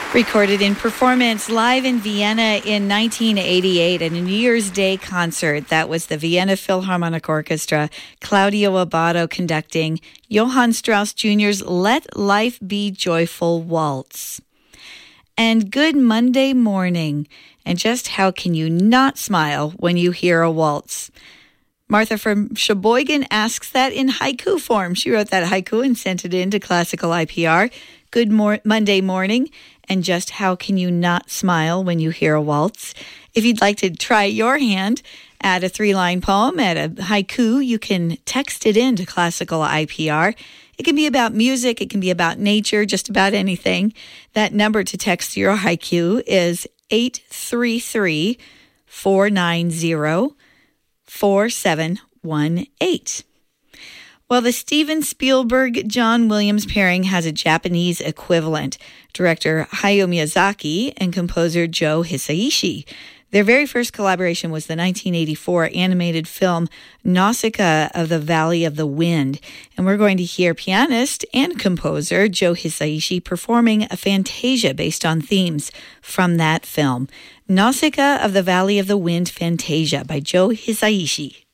Recorded in performance live in Vienna in 1988 at a New Year's Day concert. That was the Vienna Philharmonic Orchestra, Claudio Abbado conducting Johann Strauss Jr.'s Let Life Be Joyful Waltz. And good Monday morning. And just how can you not smile when you hear a waltz? Martha from Sheboygan asks that in haiku form. She wrote that haiku and sent it in to Classical IPR. Good Monday morning. And just how can you not smile when you hear a waltz? If you'd like to try your hand at a 3-line poem, at a haiku, you can text it in to Classical IPR. It can be about music. It can be about nature, just about anything. That number to text your haiku is 833-490-4718. Well, the Steven Spielberg-John Williams pairing has a Japanese equivalent, director Hayao Miyazaki and composer Joe Hisaishi. Their very first collaboration was the 1984 animated film Nausicaa of the Valley of the Wind. And we're going to hear pianist and composer Joe Hisaishi performing a fantasia based on themes from that film. Nausicaa of the Valley of the Wind Fantasia by Joe Hisaishi.